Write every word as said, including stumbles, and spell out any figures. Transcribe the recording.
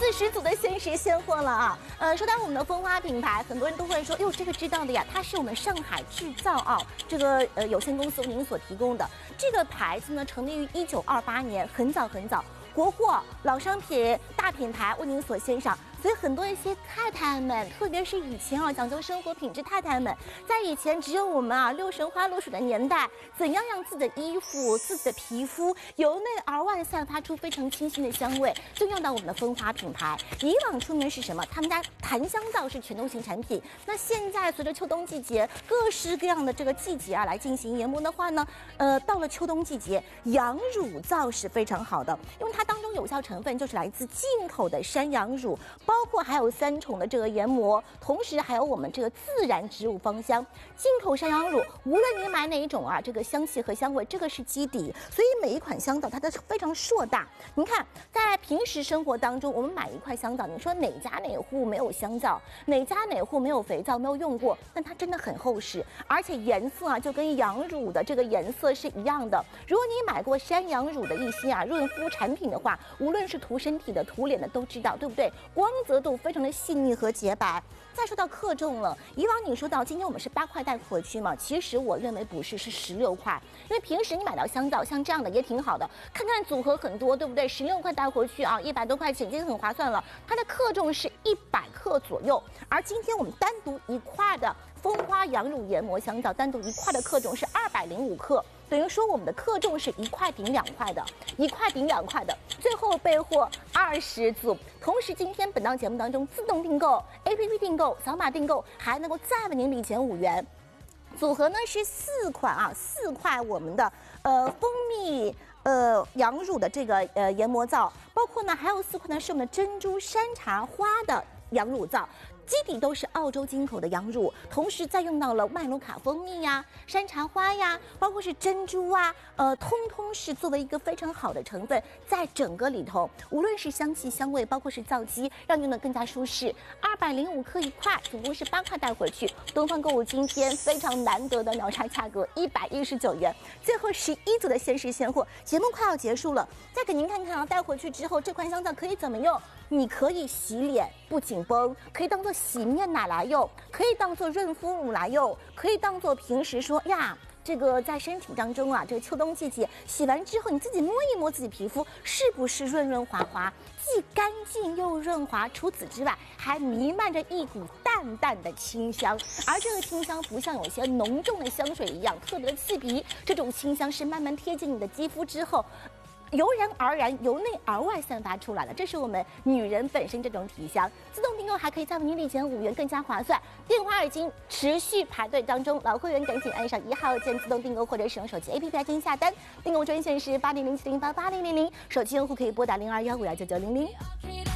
四十组的限时现货了啊！呃，说到我们的蜂花品牌，很多人都会说，哟，这个知道的呀，它是我们上海制造啊，这个呃有限公司您所提供的这个牌子呢，成立于一九二八年，很早很早，国货、老商品、大品牌为您所欣赏。 所以很多一些太太们，特别是以前啊讲究生活品质太太们，在以前只有我们啊六神花露水的年代，怎样让自己的衣服、自己的皮肤由内而外散发出非常清新的香味，就用到我们的蜂花品牌。以往出门是什么？他们家檀香皂是全球型产品。那现在随着秋冬季节，各式各样的这个季节啊来进行研磨的话呢，呃，到了秋冬季节，羊乳皂是非常好的，因为它当中有效成分就是来自进口的山羊乳。 包括还有三重的这个研磨，同时还有我们这个自然植物芳香。进口山羊乳，无论你买哪一种啊，这个香气和香味，这个是基底，所以每一款香皂它都非常硕大。您看，在平时生活当中，我们买一块香皂，你说哪家哪户没有香皂，哪家哪户没有肥皂，没有用过？但它真的很厚实，而且颜色啊，就跟羊乳的这个颜色是一样的。如果你买过山羊乳的一些啊润肤产品的话，无论是涂身体的、涂脸的，都知道，对不对？光泽度非常的细腻和洁白。再说到克重了，以往你说到今天我们是八块带回去嘛？其实我认为不是，是十六块。因为平时你买到香皂像这样的也挺好的，看看组合很多，对不对？十六块带回去啊，一百多块钱已经很划算了。它的克重是一百克左右，而今天我们单独一块的蜂花羊乳研磨香皂，单独一块的克重是二百零五克。 等于说我们的克重是一块顶两块的，一块顶两块的，最后备货二十组。同时，今天本档节目当中自动订购、A P P 订购、扫码订购，还能够再为您礼减五元。组合呢是四款啊，四块我们的呃蜂蜜呃羊乳的这个呃研磨皂，包括呢还有四款呢是我们的珍珠山茶花的羊乳皂。 基底都是澳洲进口的羊乳，同时再用到了麦卢卡蜂蜜呀、山茶花呀，包括是珍珠啊，呃，通通是作为一个非常好的成分，在整个里头，无论是香气、香味，包括是皂基，让用的更加舒适。二百零五克一块，总共是八块带回去。东方购物今天非常难得的秒杀价格一百一十九元，最后十一组的限时现货，节目快要结束了，再给您看看啊，带回去之后这款香皂可以怎么用？你可以洗脸不紧绷，可以当做 洗面奶来用，可以当做润肤乳来用，可以当做平时说呀，这个在身体当中啊，这个秋冬季节洗完之后，你自己摸一摸自己皮肤是不是润润滑滑，既干净又润滑。除此之外，还弥漫着一股淡淡的清香，而这个清香不像有些浓重的香水一样特别的刺鼻，这种清香是慢慢贴近你的肌肤之后。 油然而然，由内而外散发出来了，这是我们女人本身这种体香。自动订购还可以再为您立减五元，更加划算。电话已经持续排队当中，老会员赶紧按上一号键自动订购，或者使用手机 A P P 来进行下单。订购专线是八零零七零八八零零零，手机用户可以拨打零二幺五幺九九零零。